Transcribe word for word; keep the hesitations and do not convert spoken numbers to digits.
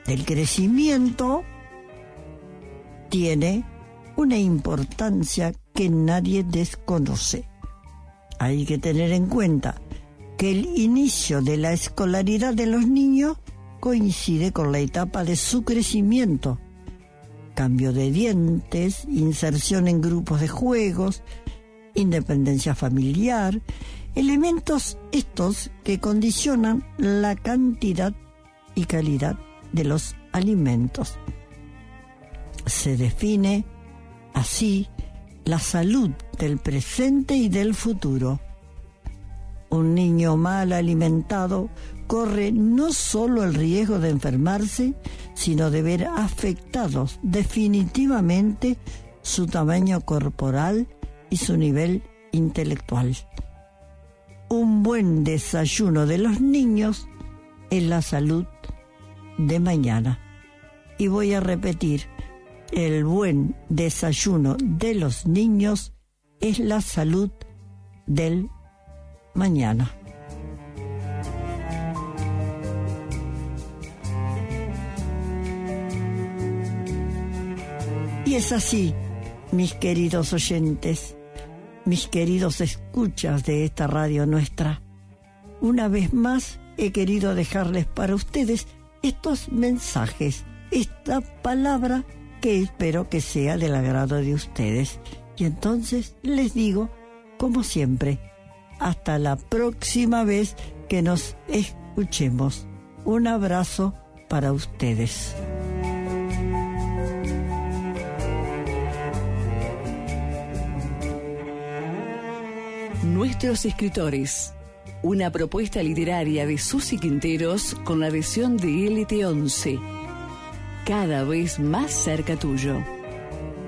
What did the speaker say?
del crecimiento tiene una importancia que nadie desconoce. Hay que tener en cuenta que el inicio de la escolaridad de los niños coincide con la etapa de su crecimiento. Cambio de dientes, inserción en grupos de juegos, independencia familiar, elementos estos que condicionan la cantidad y calidad de los alimentos. Se define así la salud del presente y del futuro. Un niño mal alimentado corre no solo el riesgo de enfermarse, sino de ver afectados definitivamente su tamaño corporal y su nivel intelectual. Un buen desayuno de los niños es la salud de mañana. Y voy a repetir, el buen desayuno de los niños es la salud del mañana. Y es así, mis queridos oyentes, mis queridos escuchas de esta radio nuestra. Una vez más he querido dejarles para ustedes estos mensajes, esta palabra que espero que sea del agrado de ustedes. Y entonces les digo, como siempre, hasta la próxima vez que nos escuchemos. Un abrazo para ustedes. Nuestros escritores. Una propuesta literaria de Susi Quinteros con la adhesión de L T once. Cada vez más cerca tuyo.